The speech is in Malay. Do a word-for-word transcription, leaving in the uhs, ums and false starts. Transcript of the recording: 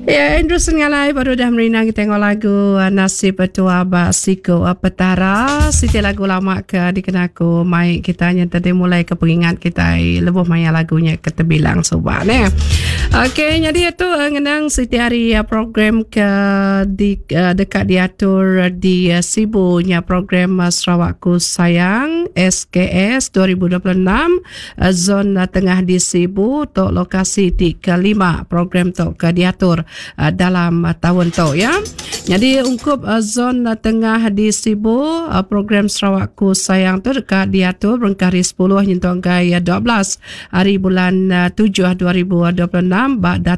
Ya, Andrew Sengalai baru dah merinang kita tengok lagu uh, Nasib Tua Bak Siko uh, Petara. Siti lagu lama ke dikenaku mai kita yang tadi mulai ke pengingat kita lebuh maya lagunya ketebilang sobat ne. Okey, jadi itu uh, ngenang Siti hari uh, program ke di uh, dekat diatur di uh, Sibunya program uh, Sarawakku Sayang S K S dua ribu dua puluh enam uh, zon uh, tengah di Sibu tok lokasi di kelima program tok ke diatur Uh, dalam uh, tahun tu ya. Jadi ungkup uh, zon uh, tengah di Sibu uh, program Sarawakku Sayang tu dekat diatur berengkari sepuluh hingga dua belas hari bulan uh, tujuh dua ribu dua puluh enam bak